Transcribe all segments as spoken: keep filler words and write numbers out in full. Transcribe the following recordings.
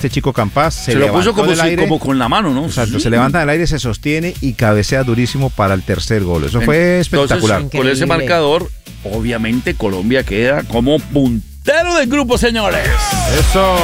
este chico Campas se, se lo puso como, del si, aire, como con la mano, ¿no? Exacto, sí. se levanta del aire, se sostiene y cabecea durísimo para el tercer gol. Eso fue Entonces, espectacular. Con ese marcador, obviamente Colombia queda como puntero del grupo, señores. Eso.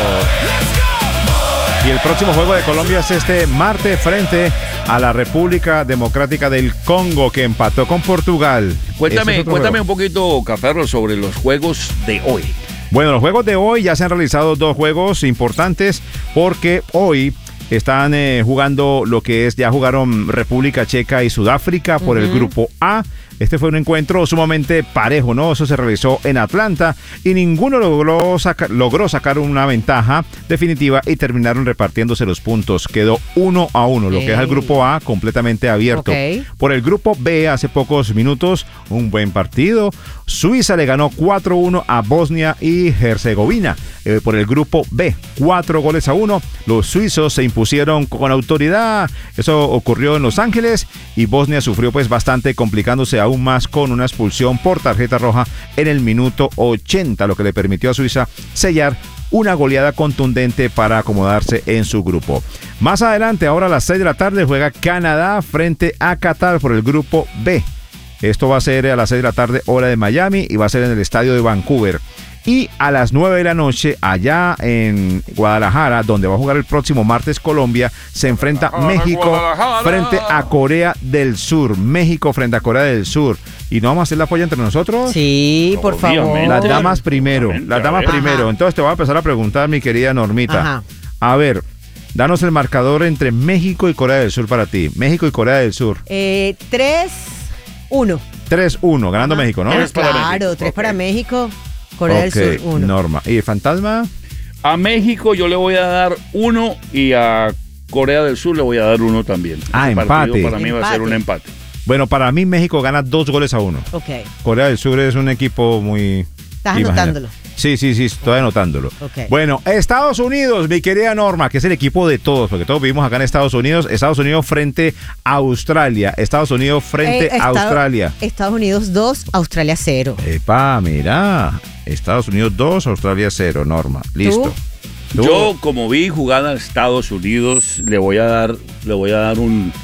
Y el próximo juego de Colombia es este martes frente a la República Democrática del Congo, que empató con Portugal. Cuéntame, cuéntame un poquito, Caferro, sobre los juegos de hoy. Bueno, los juegos de hoy ya se han realizado dos juegos importantes porque hoy están eh, jugando lo que es, ya jugaron República Checa y Sudáfrica por uh-huh. el grupo A. Este fue un encuentro sumamente parejo, ¿no? Eso se realizó en Atlanta y ninguno logró, saca, logró sacar una ventaja definitiva y terminaron repartiéndose los puntos. Quedó uno a uno, lo que es el grupo A completamente abierto. Okay. Por el grupo B, hace pocos minutos, un buen partido. Suiza le ganó cuatro a uno a Bosnia y Herzegovina. Eh, por el grupo B, cuatro goles a uno. Los suizos se impusieron con autoridad. Eso ocurrió en Los Ángeles y Bosnia sufrió pues bastante, complicándose aún más con una expulsión por tarjeta roja en el minuto ochenta, lo que le permitió a Suiza sellar una goleada contundente para acomodarse en su grupo. Más adelante, ahora a las seis de la tarde, juega Canadá frente a Qatar por el grupo B. Esto va a ser a las seis de la tarde, hora de Miami, y va a ser en el estadio de Vancouver. Y a las nueve de la noche, allá en Guadalajara, donde va a jugar el próximo martes Colombia, se enfrenta México frente a Corea del Sur. México frente a Corea del Sur. ¿Y no vamos a hacer la polla entre nosotros? Sí, por favor. Las damas primero, las damas primero. Entonces te voy a empezar a preguntar, mi querida Normita. Ajá. A ver, danos el marcador entre México y Corea del Sur para ti. México y Corea del Sur. Eh, tres uno. tres uno, ganando Ajá. México, ¿no? Tres para claro, México. tres okay. para México. Corea okay, del Sur, uno. Norma. ¿Y Fantasma? A México yo le voy a dar uno y a Corea del Sur le voy a dar uno también. Ah, Ese empate. Para mí empate. va a ser un empate. Bueno, para mí México gana dos goles a uno. Ok. Corea del Sur es un equipo muy... ¿Estás anotándolo? Sí, sí, sí, estoy anotándolo. Okay. Bueno, Estados Unidos, mi querida Norma, que es el equipo de todos, porque todos vivimos acá en Estados Unidos. Estados Unidos frente a Australia. Estados Unidos frente eh, a Australia. Estados Unidos dos, Australia cero. Epa, mira. Estados Unidos dos, Australia cero, Norma. Listo. ¿Tú? ¿Tú? Yo, como vi jugada a Estados Unidos, le voy a dar, le voy a dar un,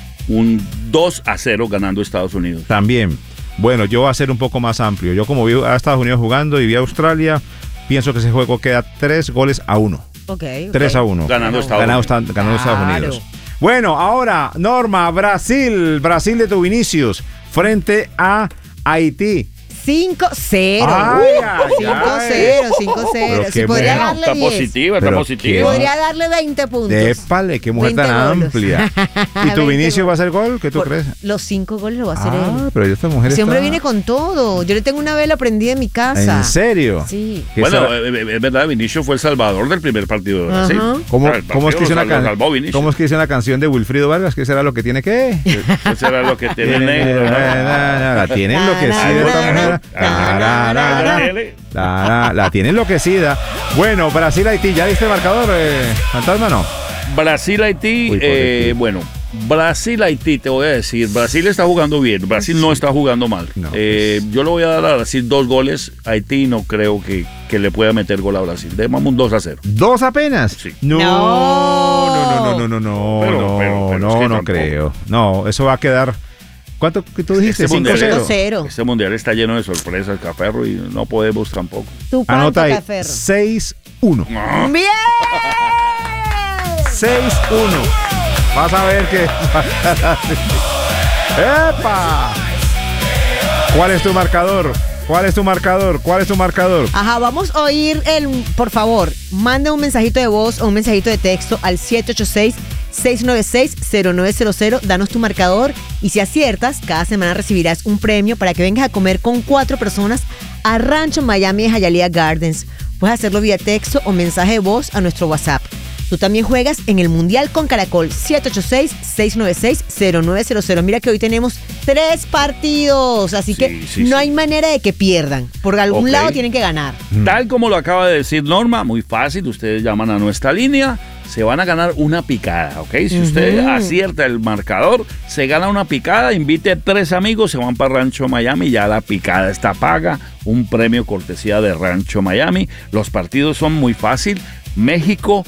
un dos a cero ganando Estados Unidos. También. Bueno, yo voy a ser un poco más amplio. Yo, como vi a Estados Unidos jugando y vi a Australia, pienso que ese juego queda tres goles a uno. Ok. tres a uno. Ganando Estados Ganado, Unidos. Ganando claro. Estados Unidos. Bueno, ahora, Norma, Brasil. Brasil de tu Vinicius frente a Haití. cinco cero. cinco cero, cinco cero. Si podría bueno, darle está diez. positiva, está Pero positiva. Podría darle veinte puntos. Dépale, qué mujer tan goles. amplia. ¿Y tu Vinicius va a hacer gol? ¿Qué tú Por crees? Los cinco goles lo va a hacer ah, él. pero esta mujer Ese hombre está... viene con todo. Yo le tengo una vela prendida en mi casa. ¿En serio? Sí. Bueno, será? Es verdad, Vinicius fue el salvador del primer partido de Brasil. Uh-huh. ¿Cómo, ¿cómo, es que dice una can... ¿Cómo es que dice una canción de Wilfrido Vargas? ¿Qué será lo que tiene que? ¿Qué será lo que tiene negro? La tiene enloquecida esta mujer. La, la, la tiene enloquecida. Bueno, Brasil-Haití, ¿ya viste el marcador, eh, Fantasma, no? Brasil-Haití, eh, bueno, Brasil-Haití, te voy a decir, Brasil está jugando bien, Brasil sí. no está jugando mal. No, eh, pues. Yo le voy a dar a Brasil dos goles, Haití no creo que, que le pueda meter gol a Brasil. Demos un dos a cero. ¿Dos apenas? Sí. No, no, no, no, no, no, pero, no, pero, pero no, es que no creo. No, eso va a quedar... ¿Cuánto que tú dijiste? Este cinco cero. Este mundial está lleno de sorpresas, Caferro, y no podemos tampoco. ¿Tú cuánto, Anota ahí, Caferro? seis uno. No. ¡Bien! seis uno. Vas a ver que... ¡Epa! ¿Cuál es tu marcador? ¿Cuál es tu marcador? ¿Cuál es tu marcador? Ajá, vamos a oír el... Por favor, manda un mensajito de voz o un mensajito de texto al siete ocho seis, seis nueve seis, cero nueve cero cero. Danos tu marcador y si aciertas, cada semana recibirás un premio para que vengas a comer con cuatro personas a Rancho Miami de Hialeah Gardens. Puedes hacerlo vía texto o mensaje de voz a nuestro WhatsApp. Tú también juegas en el Mundial con Caracol. Siete ocho seis, seis nueve seis, cero nueve cero cero. Mira que hoy tenemos tres partidos, así sí, que sí, no sí. hay manera de que pierdan. Por algún okay. lado tienen que ganar. Tal como lo acaba de decir Norma, muy fácil, ustedes llaman a nuestra línea, se van a ganar una picada, ¿ok? Si usted uh-huh. acierta el marcador, se gana una picada, invite a tres amigos, se van para Rancho Miami, ya la picada está paga, un premio cortesía de Rancho Miami. Los partidos son muy fácil. México